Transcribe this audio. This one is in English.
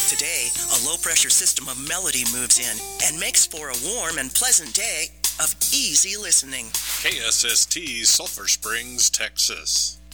Today, a low-pressure system of melody moves in and makes for a warm and pleasant day of easy listening. KSST, Sulphur Springs, Texas.